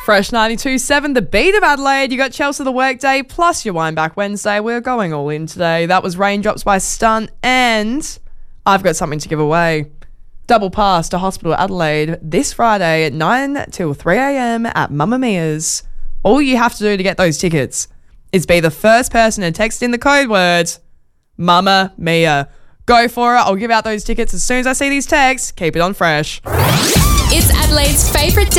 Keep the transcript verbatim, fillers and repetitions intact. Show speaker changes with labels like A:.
A: Fresh ninety-two point seven, the beat of Adelaide. You got Chelsea the Workday plus your Wind Back Wednesday. We're going all in today. That was Raindrops by Stunt, and I've got something to give away. Double pass to Hospital Adelaide this Friday at nine till three a.m. at Mamma Mia's. All you have to do to get those tickets is be the first person to text in the code word Mamma Mia. Go for it. I'll give out those tickets as soon as I see these texts. Keep it on Fresh.
B: It's Adelaide's favourite